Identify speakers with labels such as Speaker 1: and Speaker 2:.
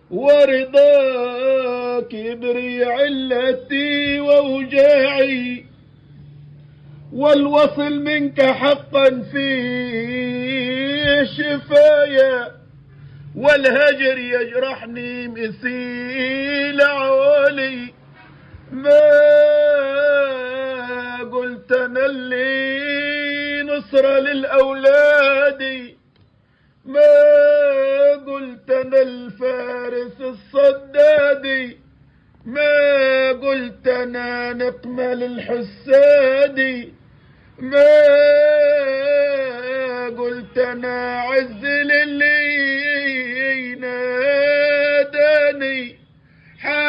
Speaker 1: ورضاك يبري علتي ووجاعي، والوصل منك حقا فيه شفايا، والهجر يجرحني مثيل عولي. ما قلت انا اللي نصرة للأولاد، ما قلت انا الفارس الصدادي، ما قلت انا نقمة للحسادي، ما قلت انا عز للي